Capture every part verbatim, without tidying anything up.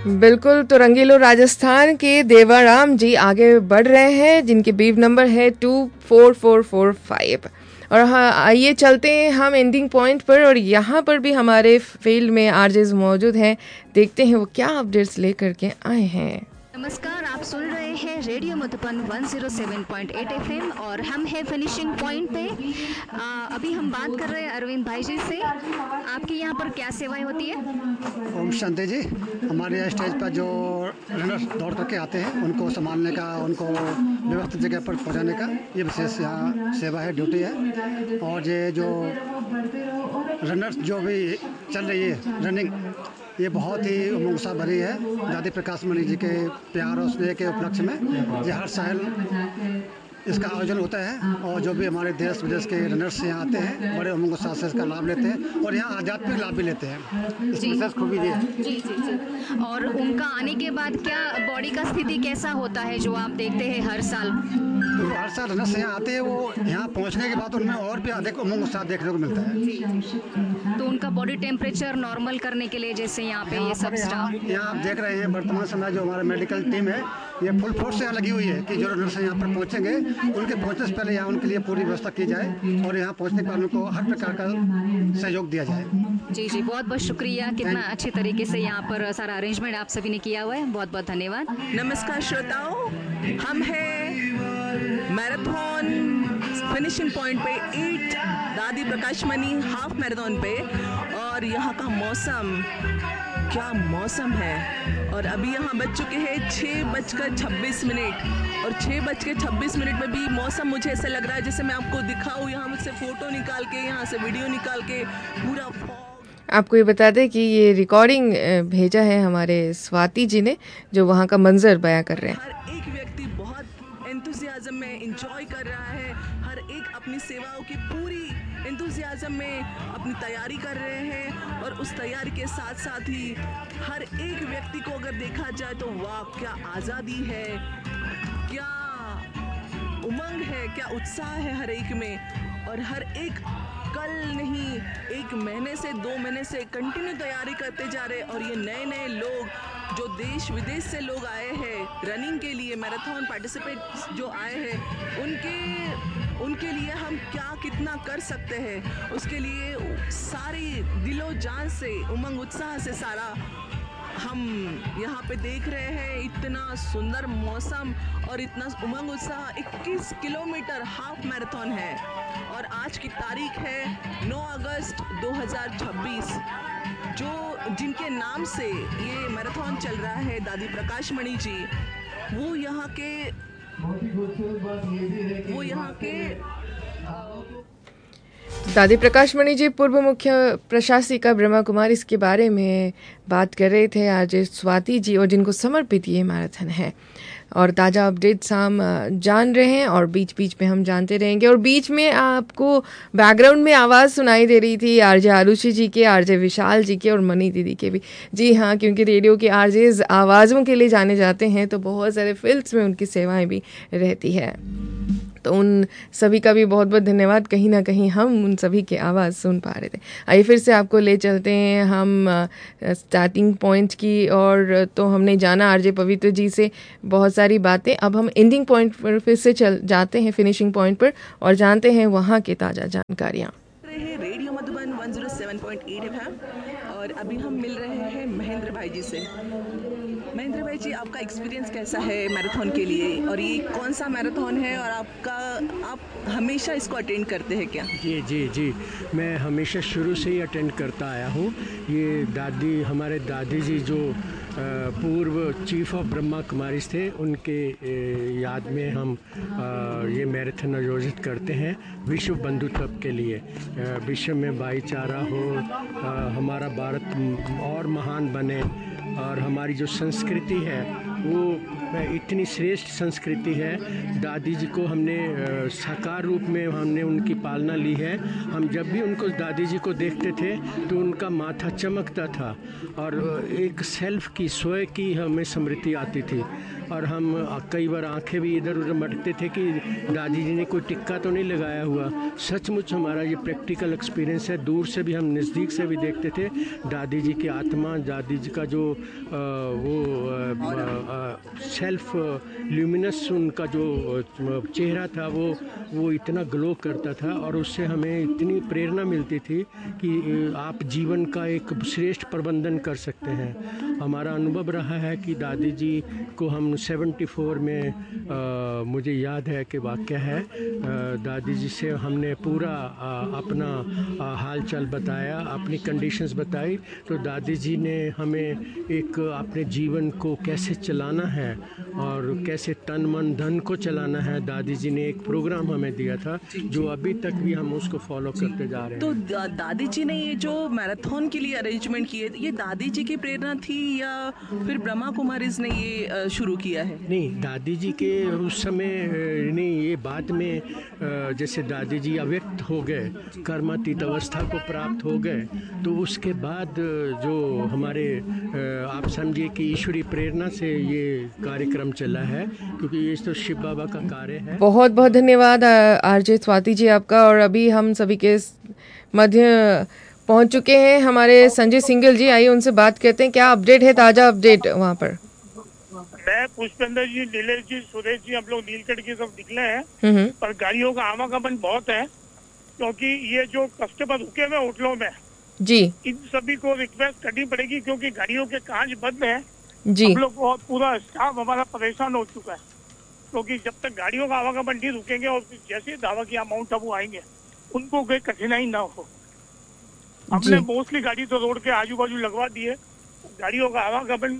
बिल्कुल, तो रंगीलो राजस्थान के देवाराम जी आगे बढ़ रहे हैं, जिनके बीव नंबर है to four four four five. और हाँ, आइए चलते हैं हम एंडिंग पॉइंट पर, और यहाँ पर भी हमारे फील्ड में आरजेस मौजूद हैं। देखते हैं वो क्या अपडेट्स लेकर के आए हैं। नमस्कार, आप सुन रहे हैं radio Madhuban one zero seven point eight FM और हम हैं फिनिशिंग पॉइंट पे। आ, अभी हम बात कर रहे हैं अरविंद भाई जी से। आपकी यहाँ पर क्या सेवाएं होती है? ओम शांति जी। हमारे यहाँ स्टेज पर जो रनर्स दौड़ करके आते हैं उनको संभालने का, उनको व्यवस्थित जगह पर पहुँचाने का ये विशेष यहाँ सेवा है, ड्यूटी है। और ये जो रनर्स जो भी चल रही है रनिंग, ये बहुत ही उमंग सा भरी है। दादी प्रकाश मणि जी के प्यार और स्नेह के उपलक्ष्य में ये हर साल इसका आयोजन होता है। और जो भी हमारे देश विदेश के रनर्स यहाँ आते हैं बड़े उमंग उत्साह से इसका लाभ लेते हैं और यहाँ आध्यात्मिक लाभ भी लेते हैं। इसकी विशेष खूबी ये है। जी जी जी। और उनका आने के बाद क्या बॉडी का स्थिति कैसा होता है जो आप देखते हैं हर साल? तो हर साल रनर्स यहाँ आते हैं, वो यहाँ पहुँचने के बाद उनमें और भी अधिक उमंग उत्साह देखने को मिलता है। तो उनका बॉडी टेम्परेचर नॉर्मल करने के लिए जैसे यहाँ पे ये सब स्टाफ, यहाँ आप देख रहे हैं वर्तमान समय जो हमारा मेडिकल टीम है ये फुल फोर्स से यहाँ लगी हुई है कि जो रनर्स यहाँ पर पहुँचेंगे उनके पहुँचने से पहले यहाँ उनके लिए पूरी व्यवस्था की जाए और यहाँ पहुँचने के बाद उनको हर प्रकार का सहयोग दिया जाए। जी जी, बहुत बहुत शुक्रिया। कितना अच्छे तरीके से यहाँ पर सारा अरेंजमेंट आप सभी ने किया हुआ है, बहुत बहुत धन्यवाद। नमस्कार श्रोताओं, हम हैं मैराथन फिनिशिंग पॉइंट पे एट दादी प्रकाश मणि हाफ मैराथन पे, और यहाँ का मौसम क्या मौसम है। और अभी यहाँ बज चुके हैं छः बजकर छब्बीस मिनट और छः बज के छब्बीस मिनट में भी मौसम मुझे ऐसा लग रहा है जैसे मैं आपको दिखाऊँ यहाँ मुझसे फ़ोटो निकाल के, यहाँ से वीडियो निकाल के, पूरा फॉग। आपको ये बता दें कि ये रिकॉर्डिंग भेजा है हमारे स्वाति जी ने, जो वहाँ का मंजर बयां कर रहे हैं। हर एक व्यक्ति बहुत एंथुसियाज्म में एंजॉय कर रहा है, हर एक अपनी सेवाओं की पूरी एंथुसियाज्म में अपनी तैयारी कर रहे हैं। और उस तैयारी के साथ साथ ही हर एक व्यक्ति को अगर देखा जाए तो वाह, क्या आज़ादी है, क्या उमंग है, क्या उत्साह है हर एक में। और हर एक कल नहीं, एक महीने से दो महीने से कंटिन्यू तैयारी करते जा रहे। और ये नए नए लोग जो देश विदेश से लोग आए हैं रनिंग के लिए, मैराथन पार्टिसिपेट जो आए हैं, उनके उनके लिए हम क्या कितना कर सकते हैं, उसके लिए सारी दिलो जान से उमंग उत्साह से सारा हम यहाँ पे देख रहे हैं। इतना सुंदर मौसम और इतना उमंग उत्साह। इक्कीस किलोमीटर हाफ मैराथन है और आज की तारीख है नौ अगस्त दो हज़ार छब्बीस। जो जिनके नाम से ये मैराथन चल रहा है, दादी प्रकाश मणि जी, वो यहाँ के वो यहाँ के दादी प्रकाश मणि जी पूर्व मुख्य प्रशासिका ब्रह्मा कुमारी, इसके बारे में बात कर रहे थे आज स्वाति जी, और जिनको समर्पित ये मैराथन है। और ताज़ा अपडेट्स हम जान रहे हैं और बीच बीच में हम जानते रहेंगे। और बीच में आपको बैकग्राउंड में आवाज़ सुनाई दे रही थी आरजे आरुषि जी के, आरजे विशाल जी के और मनी दीदी के भी। जी हाँ, क्योंकि रेडियो के आरजेज आवाज़ों के लिए जाने जाते हैं, तो बहुत सारे फील्ड्स में उनकी सेवाएं भी रहती है। तो उन सभी का भी बहुत बहुत धन्यवाद। कहीं ना कहीं हम उन सभी की आवाज़ सुन पा रहे थे। आइए फिर से आपको ले चलते हैं हम स्टार्टिंग पॉइंट की। और तो हमने जाना आरजे पवित्र जी से बहुत सारी बातें। अब हम एंडिंग पॉइंट पर फिर से चल जाते हैं, फिनिशिंग पॉइंट पर, और जानते हैं वहाँ की ताज़ा जानकारियाँ। Radio Madhuban one zero seven point eight FM, और अभी हम मिल रहे हैं महेंद्र भाई जी से। महेंद्र भाई जी, आपका एक्सपीरियंस कैसा है मैराथन के लिए, और ये कौन सा मैराथन है, और आपका आप हमेशा इसको अटेंड करते हैं क्या? जी जी जी, मैं हमेशा शुरू से ही अटेंड करता आया हूँ। ये दादी, हमारे दादी जी जो पूर्व चीफ ऑफ ब्रह्मा कुमारीज थे, उनके याद में हम ये मैराथन आयोजित करते हैं विश्व बंधुत्व के लिए। विश्व में भाईचारा हो, हमारा भारत और महान बने, और हमारी जो संस्कृति है वो इतनी श्रेष्ठ संस्कृति है। दादी जी को हमने साकार रूप में हमने उनकी पालना ली है। हम जब भी उनको दादी जी को देखते थे तो उनका माथा चमकता था और एक सेल्फ की स्वयं की हमें स्मृति आती थी और हम कई बार आंखें भी इधर उधर मटकते थे कि दादी जी ने कोई टिक्का तो नहीं लगाया हुआ। सचमुच हमारा ये प्रैक्टिकल एक्सपीरियंस है। दूर से भी हम नज़दीक से भी देखते थे दादी जी की आत्मा, दादी जी का जो आ, वो आ, आ, सेल्फ ल्यूमिनस उनका जो चेहरा था वो वो इतना ग्लो करता था और उससे हमें इतनी प्रेरणा मिलती थी कि आप जीवन का एक श्रेष्ठ प्रबंधन कर सकते हैं। हमारा अनुभव रहा है कि दादी जी को हम सेवेंटी फोर में आ, मुझे याद है कि वाक़या है, आ, दादी जी से हमने पूरा आ, अपना आ, हाल चाल बताया, अपनी कंडीशंस बताई, तो दादी जी ने हमें एक अपने जीवन को कैसे चलाना है और कैसे तन मन धन को चलाना है, दादी जी ने एक प्रोग्राम हमें दिया था जो अभी तक भी हम उसको फॉलो करते जा रहे हैं। तो दा, दादी जी ने ये जो मैराथन के लिए अरेंजमेंट किए, ये दादी जी की प्रेरणा थी या फिर ब्रह्मा कुमारीज ने ये शुरू किया है? नहीं, दादी जी के उस समय नहीं, ये बाद में जैसे दादी जी अव्यक्त हो गए, कर्मातीत अवस्था को प्राप्त हो गए, तो उसके बाद जो हमारे आप समझिए कि ईश्वरीय प्रेरणा से ये कार्यक्रम चला है, क्योंकि ये तो शिव बाबा का कार्य है। बहुत बहुत धन्यवाद आरजे स्वाति जी आपका। और अभी हम सभी के मध्य पहुंच चुके हैं हमारे संजय सिंगल जी, आइए उनसे बात करते हैं। क्या अपडेट है, ताजा अपडेट वहाँ पर? मैं पुष्पेंद्र जी, नीलेश जी, सुरेश जी, हम लोग नीलकंठ की सब निकले हैं, पर गाड़ियों का आवागमन बहुत है क्योंकि ये जो कस्टमर रुके हुए होटलों में जी, इन सभी को रिक्वेस्ट करनी पड़ेगी क्योंकि गाड़ियों के कांच बंद हैं जी। हम लोग बहुत पूरा स्टाफ हमारा परेशान हो चुका है क्योंकि जब तक गाड़ियों का आवागमन नहीं रुकेंगे और जैसे दावा किया माउंट आबू आएंगे उनको कोई कठिनाई ना हो। हमने मोस्टली गाड़ी तो रोड के आजू बाजू लगवा दी है। गाड़ियों का आवागमन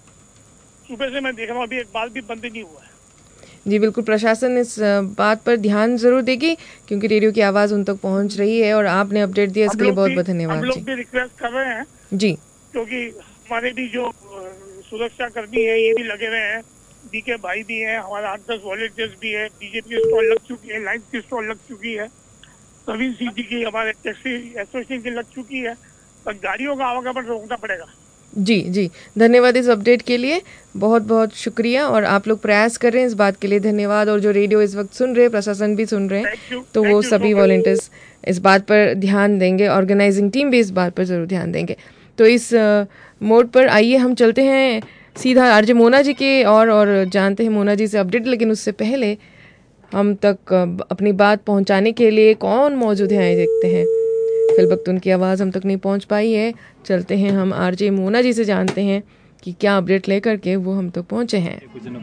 सुबह से मैं देख रहा हूँ अभी एक बार भी बंद नहीं हुआ है। जी बिल्कुल, प्रशासन इस बात पर ध्यान जरूर देगी क्योंकि रेडियो की आवाज़ उन तक पहुंच रही है और आपने अपडेट दिया इसके लिए बहुत बहुत धन्यवाद। हम लोग भी रिक्वेस्ट कर रहे हैं जी, क्योंकि हमारे भी जो सुरक्षा कर्मी है ये भी लगे हुए हैं, बीके भाई भी हैं, हमारे आठ दस वॉलेंटियर्स भी है, बीजेपी की स्टॉल लग चुकी है, लाइन्स की स्टॉल लग चुकी है, प्रवीण सिंह जी की हमारे टैक्सी एसोसिएशन की लग चुकी है, पर गाड़ियों का आवागमन रोकना पड़ेगा। जी जी धन्यवाद इस अपडेट के लिए, बहुत बहुत शुक्रिया। और आप लोग प्रयास कर रहे हैं इस बात के लिए धन्यवाद। और जो रेडियो इस वक्त सुन रहे हैं, प्रशासन भी सुन रहे हैं, तो वो सभी वॉलंटियर्स इस बात पर ध्यान देंगे, ऑर्गेनाइजिंग टीम भी इस बात पर ज़रूर ध्यान देंगे। तो इस मोड पर आइए हम चलते हैं सीधा आरजे मोना जी के और और जानते हैं मोना जी से अपडेट। लेकिन उससे पहले हम तक अपनी बात पहुंचाने के लिए कौन मौजूद है आइए देखते हैं। फिल वक्त उनकी आवाज़ हम तक नहीं पहुंच पाई है। चलते हैं हम आरजे मोना जी से जानते हैं कि क्या अपडेट लेकर के वो हम तक पहुंचे हैं।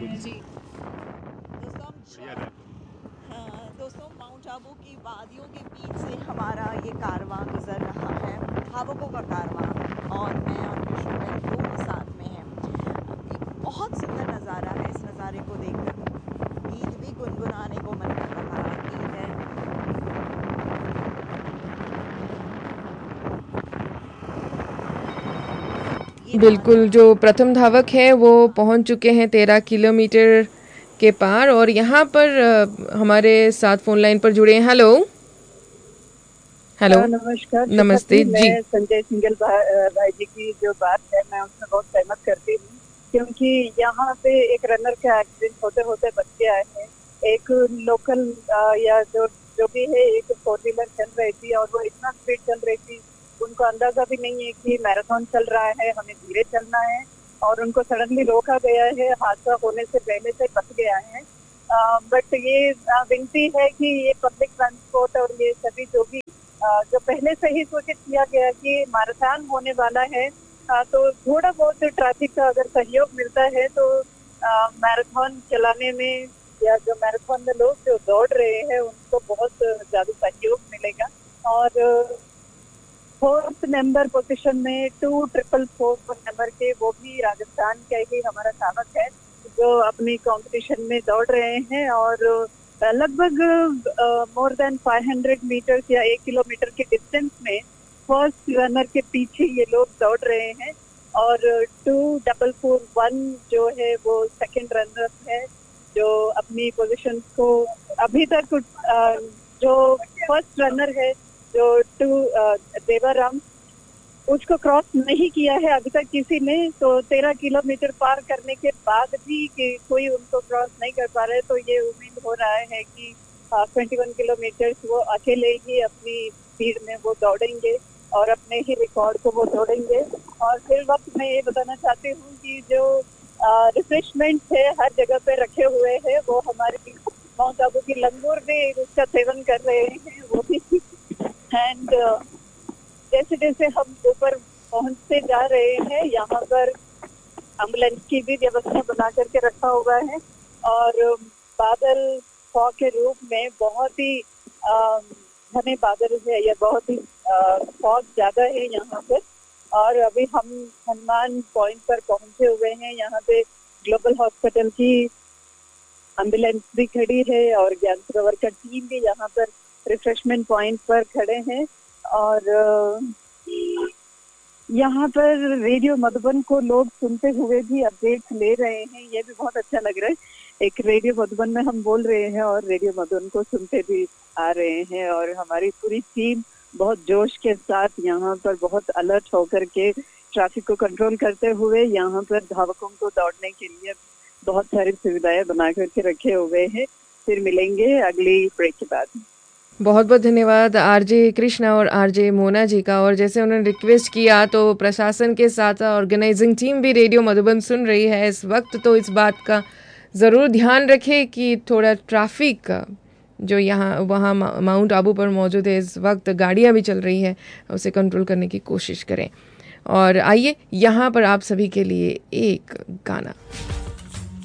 दोस्तों, माउंट आबू की वादियों के बीच से हमारा ये कारवां गुजर रहा है, भावुकों का कारवां, और मैं और विष्णु दोनों साथ में हैं। एक बहुत सुंदर नज़ारा है। इस नज़ारे को देखकर गीत भी गुनगुनाने को मन कर रहा है। गीत है बिल्कुल, जो प्रथम धावक है वो पहुंच चुके हैं तेरह किलोमीटर के पार और यहाँ पर हमारे साथ फोन लाइन पर जुड़े हैं। हेलो हेलो नमस्कार, नमस्ते जी। संजय सिंगल भाई जी की जो बात है मैं उसमें बहुत सहमत करती हूँ क्योंकि यहाँ पे एक रनर का एक्सीडेंट होते होते बच गया है। एक लोकल या जो जो भी है एक फोर व्हीलर चल रही थी और वो इतना स्पीड चल रही थी, उनको अंदाजा भी नहीं है कि मैराथन चल रहा है, हमें धीरे चलना है, और उनको सडनली रोका गया है। हादसा होने से पहले से बच गया है। बट ये विनती है कि ये पब्लिक ट्रांसपोर्ट और ये सभी जो भी आ, जो पहले से ही सूचित किया गया कि मैराथन होने वाला है, आ, तो थोड़ा बहुत ट्रैफिक का अगर सहयोग मिलता है तो मैराथन चलाने में या जो मैराथन में लोग जो दौड़ रहे हैं उनको बहुत ज़्यादा सहयोग मिलेगा। और फोर्थ नंबर पोजीशन में टू ट्रिपल फोर नंबर के वो भी राजस्थान का ही हमारा धावक है जो अपनी कंपटीशन में दौड़ रहे हैं और लगभग more than five hundred metres या एक किलोमीटर के डिस्टेंस में फर्स्ट रनर के पीछे ये लोग दौड़ रहे हैं। और टू डबल फोर वन जो है वो सेकंड रनर है, जो अपनी पोजीशन को अभी तक जो फर्स्ट रनर है जो टू देवाराम उसको क्रॉस नहीं किया है अभी तक किसी ने। तो तेरह किलोमीटर पार करने के बाद भी कि कोई उनको क्रॉस नहीं कर पा रहे, तो ये उम्मीद हो रहा है कि ट्वेंटी वन किलोमीटर वो अकेले ही अपनी स्पीड में वो दौड़ेंगे और अपने ही रिकॉर्ड को वो तोड़ेंगे। और फिर वक्त मैं ये बताना चाहती हूँ कि जो रिफ्रेशमेंट है हर जगह पे रखे हुए हैं, वो हमारे माउंट आबू की लंगूर भी उसका सेवन कर रहे हैं वो भी। एंड जैसे जैसे हम ऊपर पहुंचते जा रहे हैं, यहाँ पर एम्बुलेंस की भी व्यवस्था बना करके रखा हुआ है और बादल फॉग के रूप में बहुत ही घने बादल है या बहुत ही फॉग ज्यादा है यहाँ पर। और अभी हम हनुमान पॉइंट पर पहुंचे हुए हैं। यहाँ पे ग्लोबल हॉस्पिटल की एम्बुलेंस भी खड़ी है और ज्ञान सरोवर का टीम भी यहाँ पर रिफ्रेशमेंट पॉइंट पर खड़े हैं। और यहाँ पर रेडियो मधुबन को लोग सुनते हुए भी अपडेट्स ले रहे हैं, ये भी बहुत अच्छा लग रहा है। एक रेडियो मधुबन में हम बोल रहे हैं और रेडियो मधुबन को सुनते भी आ रहे हैं। और हमारी पूरी टीम बहुत जोश के साथ यहाँ पर बहुत अलर्ट होकर के ट्रैफिक को कंट्रोल करते हुए यहाँ पर धावकों को दौड़ने के लिए बहुत सारी सुविधाएं बना करके रखे हुए हैं। फिर मिलेंगे अगली ब्रेक के बाद। बहुत बहुत धन्यवाद आरजे कृष्णा और आरजे मोना जी का। और जैसे उन्होंने रिक्वेस्ट किया तो प्रशासन के साथ ऑर्गेनाइजिंग टीम भी रेडियो मधुबन सुन रही है इस वक्त, तो इस बात का ज़रूर ध्यान रखें कि थोड़ा ट्रैफिक जो यहाँ वहाँ माउंट आबू पर मौजूद है इस वक्त, गाड़ियाँ भी चल रही है, उसे कंट्रोल करने की कोशिश करें। और आइए यहाँ पर आप सभी के लिए एक गाना।